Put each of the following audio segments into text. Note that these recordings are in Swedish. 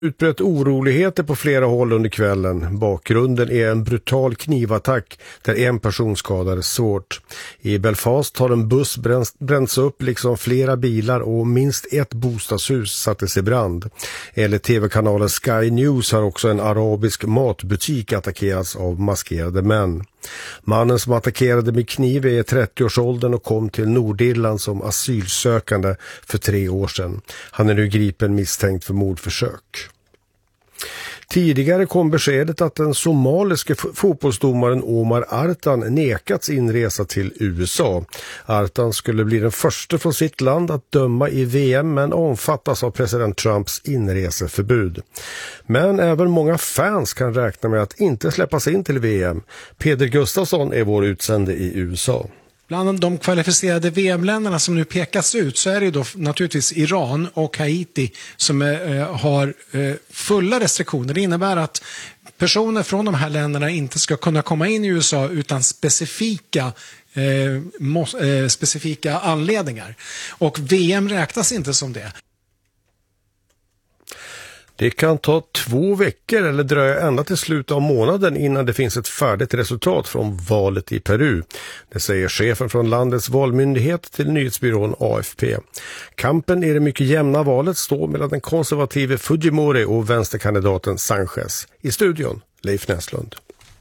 Utbröt oroligheter på flera håll under kvällen. Bakgrunden är en brutal knivattack där en person skadades svårt. I Belfast har en buss bränts upp liksom flera bilar och minst ett bostadshus sattes i brand. Enligt tv-kanalen Sky News har också en arabisk matbutik attackerats av maskerade män. Mannen som attackerade med kniv är i 30-årsåldern och kom till Nordirland som asylsökande för 3 år sedan. Han är nu gripen misstänkt för mordförsök. Tidigare kom beskedet att den somaliske fotbollsdomaren Omar Artan nekats inresa till USA. Artan skulle bli den första från sitt land att döma i VM men omfattas av president Trumps inreseförbud. Men även många fans kan räkna med att inte släppas in till VM. Peder Gustafsson är vår utsände i USA. Bland de kvalificerade VM-länderna som nu pekas ut så är det då naturligtvis Iran och Haiti som har fulla restriktioner. Det innebär att personer från de här länderna inte ska kunna komma in i USA utan specifika anledningar. Och VM räknas inte som det. Det kan ta 2 veckor eller dröja ända till slutet av månaden innan det finns ett färdigt resultat från valet i Peru. Det säger chefen från landets valmyndighet till nyhetsbyrån AFP. Kampen i det mycket jämna valet står mellan den konservative Fujimori och vänsterkandidaten Sanchez. I studion, Leif Näslund.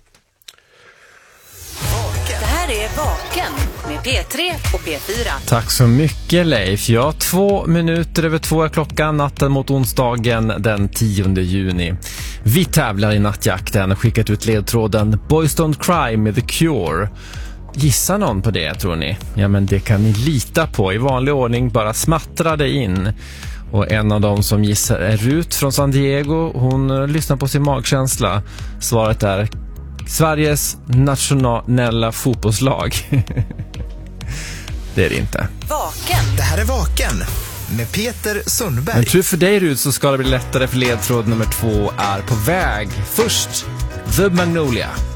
Det här är Vaken med P3 och P4. Tack så mycket Leif. Ja, 2 minuter över 2 är klockan natten mot onsdagen den 10 juni. Vi tävlar i nattjakten och skickat ut ledtråden Boys Don't Cry med The Cure. Gissa någon på det tror ni? Ja men det kan ni lita på. I vanlig ordning bara smattra det in. Och en av dem som gissar är Rut från San Diego. Hon lyssnar på sin magkänsla. Svaret är Sveriges nationella fotbollslag. Det är det inte. Vaken. Det här är Vaken med Peter Sundberg. Men tur för dig Rut så ska det bli lättare för ledtråd nummer 2 är på väg. Först The Magnolia.